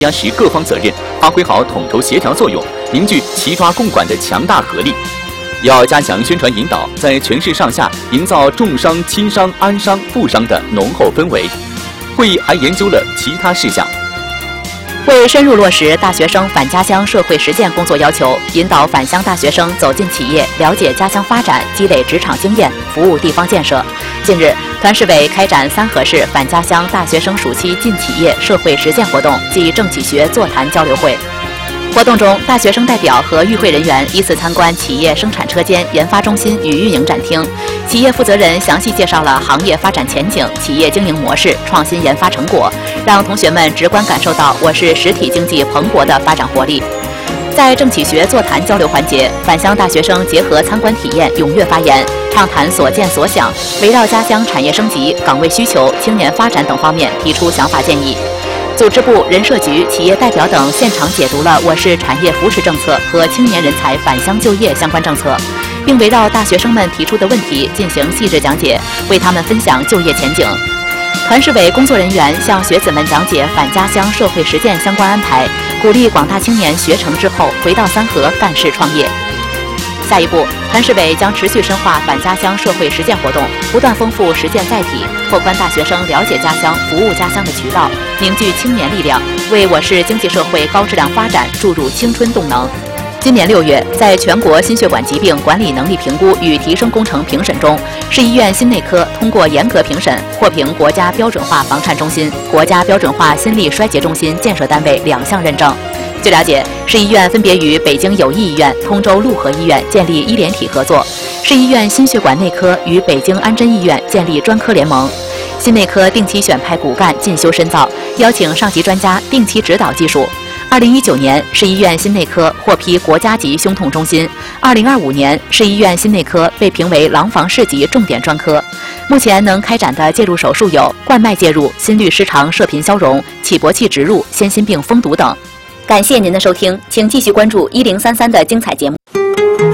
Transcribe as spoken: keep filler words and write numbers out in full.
压实各方责任，发挥好统筹协调作用，凝聚齐抓共管的强大合力。要加强宣传引导，在全市上下营造重商、轻商、安商、富商的浓厚氛围。会议还研究了其他事项。 为深入落实大学生返家乡社会实践工作要求，引导返乡大学生走进企业，了解家乡发展，积累职场经验，服务地方建设。近日，团市委开展三河市返家乡大学生暑期进企业社会实践活动暨政企学座谈交流会。活动中，大学生代表和与会人员依次参观企业生产车间、研发中心与运营展厅，企业负责人详细介绍了行业发展前景、企业经营模式、创新研发成果，让同学们直观感受到我市实体经济蓬勃的发展活力。在政企学座谈交流环节，返乡大学生结合参观体验，踊跃发言，畅谈所见所想，围绕家乡产业升级、岗位需求、青年发展等方面提出想法建议。 组织部、人社局、企业代表等现场解读了我市产业扶持政策和青年人才返乡就业相关政策，并围绕大学生们提出的问题进行细致讲解，为他们分享就业前景。团市委工作人员向学子们讲解返家乡社会实践相关安排，鼓励广大青年学成之后回到三河干事创业。 下一步，团市委将持续深化返家乡社会实践活动，不断丰富实践载体，拓宽大学生了解家乡、服务家乡的渠道，凝聚青年力量，为我市经济社会高质量发展注入青春动能。今年六月，在全国心血管疾病管理能力评估与提升工程评审中，市医院心内科通过严格评审，获评国家标准化房颤中心、国家标准化心力衰竭中心建设单位两项认证。 据了解，市医院分别与北京友谊医院、通州陆河医院建立医联体合作，市医院心血管内科与北京安贞医院建立专科联盟。心内科定期选派骨干进修深造，邀请上级专家定期指导技术。二零一九年，市医院心内科获批国家级胸痛中心；二零二五年，市医院心内科被评为廊坊市级重点专科。目前能开展的介入手术有冠脉介入、心律失常射频消融、起搏器植入、先心病封堵等。 感谢您的收听，请继续关注一零三三的精彩节目。